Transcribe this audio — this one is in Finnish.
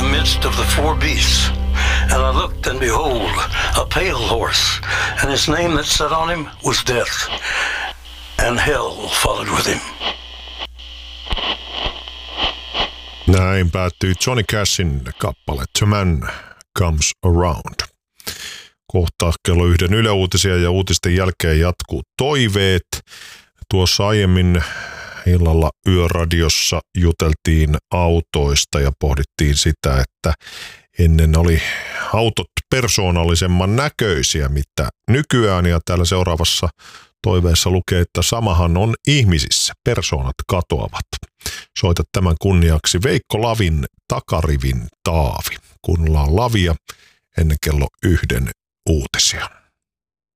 the midst of the four beasts. And I looked, and behold, a pale horse, and his name that sat on him was Death, and hell followed with him. Näin päättyy Johnny Cashin kappale The Man Comes Around. Kohta kello 1 Yle Uutisia ja uutisten jälkeen jatkuu toiveet. Tuossa aiemmin illalla Yöradiossa juteltiin autoista ja pohdittiin sitä, että ennen oli autot persoonallisemman näköisiä, mitä nykyään, ja täällä seuraavassa toiveessa lukee, että samahan on ihmisissä, persoonat katoavat. Soita tämän kunniaksi Veikko Lavin Takarivin Taavi. Kuunnellaan Lavia ennen kello 1 uutisia.